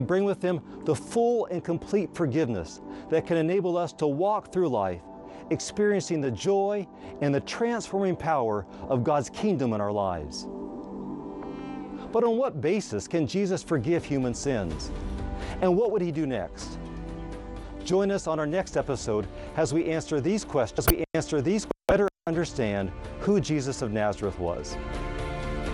bring with them the full and complete forgiveness that can enable us to walk through life, experiencing the joy and the transforming power of God's kingdom in our lives. But on what basis can Jesus forgive human sins? And what would He do next? Join us on our next episode as we answer these questions, better understand who Jesus of Nazareth was.